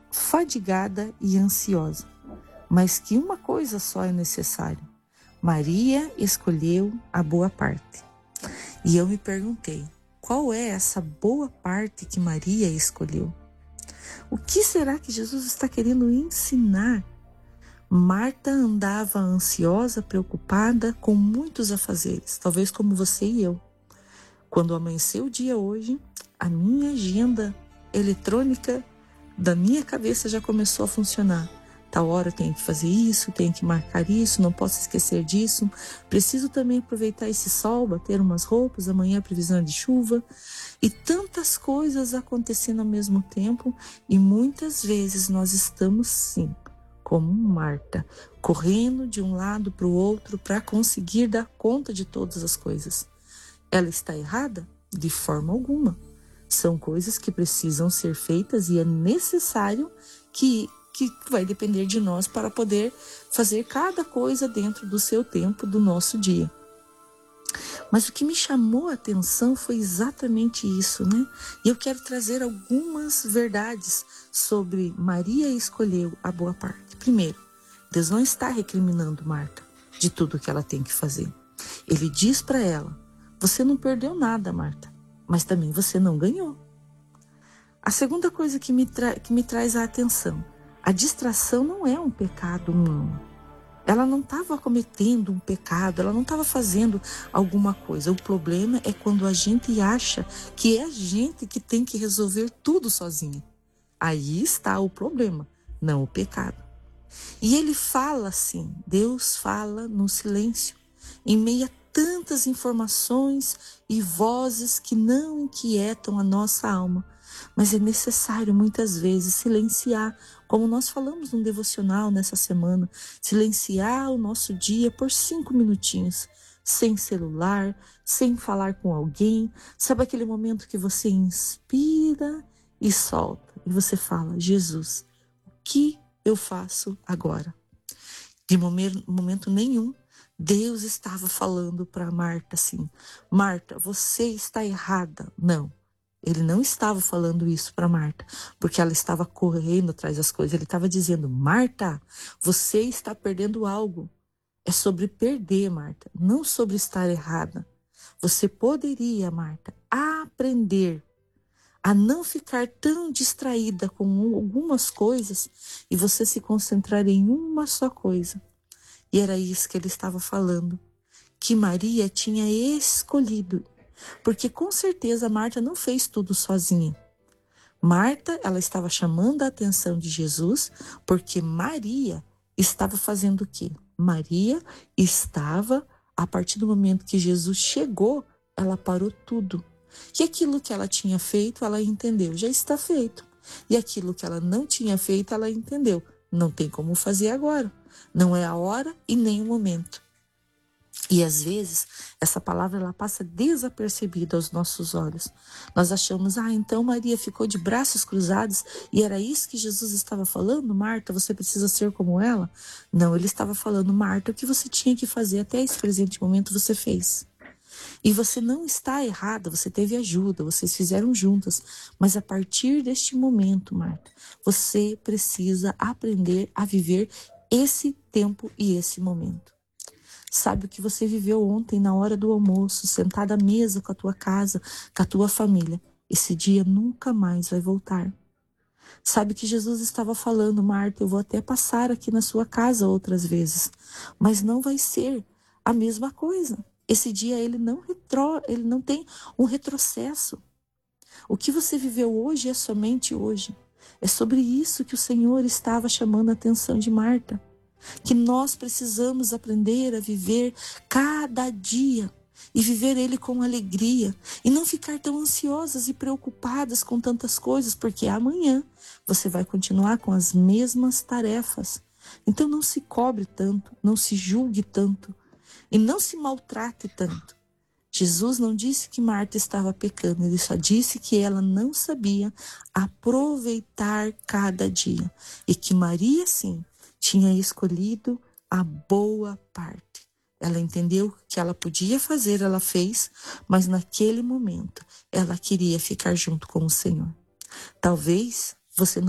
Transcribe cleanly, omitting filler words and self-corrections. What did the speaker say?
fadigada e ansiosa, mas que uma coisa só é necessário. Maria escolheu a boa parte. E eu me perguntei, qual é essa boa parte que Maria escolheu? O que será que Jesus está querendo ensinar? Marta andava ansiosa, preocupada, com muitos afazeres, talvez como você e eu. Quando amanheceu o dia hoje, a minha agenda eletrônica da minha cabeça já começou a funcionar. Tal hora eu tenho que fazer isso, tenho que marcar isso, não posso esquecer disso. Preciso também aproveitar esse sol, bater umas roupas, amanhã a previsão é de chuva. E tantas coisas acontecendo ao mesmo tempo, e muitas vezes nós estamos sim, como Marta, correndo de um lado para o outro para conseguir dar conta de todas as coisas. Ela está errada? De forma alguma. São coisas que precisam ser feitas e é necessário que vai depender de nós para poder fazer cada coisa dentro do seu tempo, do nosso dia. Mas o que me chamou a atenção foi exatamente isso, né? E eu quero trazer algumas verdades sobre Maria escolheu a boa parte. Primeiro, Deus não está recriminando Marta de tudo que ela tem que fazer. Ele diz para ela, você não perdeu nada, Marta, mas também você não ganhou. A segunda coisa que me traz a atenção, a distração não é um pecado humano. Ela não estava cometendo um pecado, ela não estava fazendo alguma coisa. O problema é quando a gente acha que é a gente que tem que resolver tudo sozinha. Aí está o problema, não o pecado. E ele fala assim, Deus fala no silêncio, em meio a tantas informações e vozes que não inquietam a nossa alma. Mas é necessário muitas vezes silenciar, como nós falamos no devocional nessa semana, silenciar o nosso dia por 5 minutinhos, sem celular, sem falar com alguém. Sabe aquele momento que você inspira e solta, e você fala, Jesus, o que eu faço agora? De momento nenhum, Deus estava falando para Marta assim, Marta, você está errada. Não. Ele não estava falando isso para Marta, porque ela estava correndo atrás das coisas. Ele estava dizendo, Marta, você está perdendo algo. É sobre perder, Marta, não sobre estar errada. Você poderia, Marta, aprender a não ficar tão distraída com algumas coisas e você se concentrar em uma só coisa. E era isso que ele estava falando, que Maria tinha escolhido. Porque com certeza Marta não fez tudo sozinha. Marta, ela estava chamando a atenção de Jesus, porque Maria estava fazendo o quê? Maria estava, a partir do momento que Jesus chegou, ela parou tudo. E aquilo que ela tinha feito, ela entendeu, já está feito. E aquilo que ela não tinha feito, ela entendeu, não tem como fazer agora. Não é a hora e nem o momento. E às vezes, essa palavra ela passa desapercebida aos nossos olhos. Nós achamos, então Maria ficou de braços cruzados e era isso que Jesus estava falando? Marta, você precisa ser como ela? Não, ele estava falando, Marta, o que você tinha que fazer até esse presente momento você fez. E você não está errada, você teve ajuda, vocês fizeram juntas. Mas a partir deste momento, Marta, você precisa aprender a viver esse tempo e esse momento. Sabe o que você viveu ontem na hora do almoço, sentada à mesa com a tua casa, com a tua família. Esse dia nunca mais vai voltar. Sabe que Jesus estava falando, Marta, eu vou até passar aqui na sua casa outras vezes, mas não vai ser a mesma coisa. Esse dia ele não tem um retrocesso. O que você viveu hoje é somente hoje. É sobre isso que o Senhor estava chamando a atenção de Marta. Que nós precisamos aprender a viver cada dia e viver ele com alegria e não ficar tão ansiosas e preocupadas com tantas coisas, porque amanhã você vai continuar com as mesmas tarefas. Então não se cobre tanto, não se julgue tanto e não se maltrate tanto. Jesus não disse que Marta estava pecando, ele só disse que ela não sabia aproveitar cada dia e que Maria sim tinha escolhido a boa parte. Ela entendeu que ela podia fazer, ela fez, mas naquele momento ela queria ficar junto com o Senhor. Talvez você não